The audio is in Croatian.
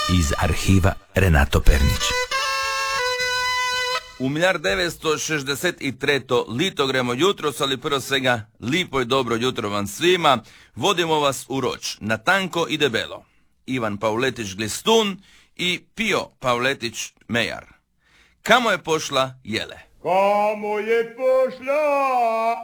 iz arhiva Renato Pernić. U 1963. lito gremo jutro, ali prvo svega lipo i dobro jutro vam svima. Vodimo vas u Roč, na tanko i debelo. Ivan Pauletić Glistun i Pio Pauletić Mejar. Kamo je pošla jele? Kamo je pošla